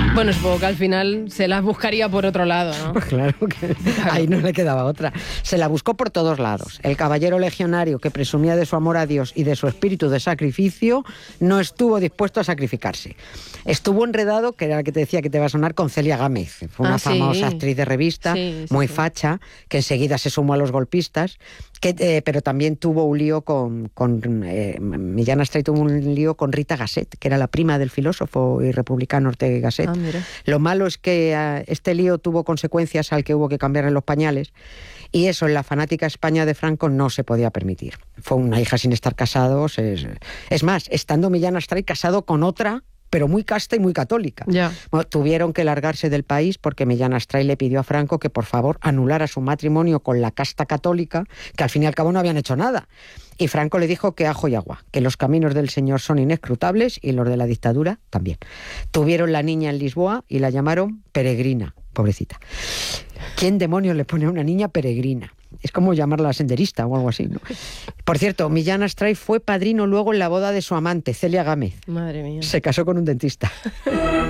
Bueno, supongo que al final se las buscaría por otro lado, ¿no? Claro que ahí no le quedaba otra. Se la buscó por todos lados. El caballero legionario que presumía de su amor a Dios y de su espíritu de sacrificio no estuvo dispuesto a sacrificarse. Estuvo enredado, que era la que te decía que te va a sonar, con Celia Gámez. Fue una famosa actriz de revista, muy facha, que enseguida se sumó a los golpistas, pero también tuvo un lío Millán Astray tuvo un lío con Rita Gasset, que era la prima del filósofo y republicano Ortega y Gasset. Lo malo es que este lío tuvo consecuencias al que hubo que cambiar en los pañales, y eso en la fanática España de Franco no se podía permitir. Fue una hija sin estar casados. Es más, estando Millán Astray casado con otra, pero muy casta y muy católica. Bueno, tuvieron que largarse del país porque Millán Astray le pidió a Franco que por favor anulara su matrimonio con la casta católica, que al fin y al cabo no habían hecho nada. Y Franco le dijo que ajo y agua, que los caminos del Señor son inescrutables y los de la dictadura también. Tuvieron la niña en Lisboa y la llamaron Peregrina, pobrecita. ¿Quién demonios le pone a una niña Peregrina? Es como llamarla senderista o algo así, ¿no? Por cierto, Millán Astray fue padrino luego en la boda de su amante, Celia Gámez. Madre mía. Se casó con un dentista.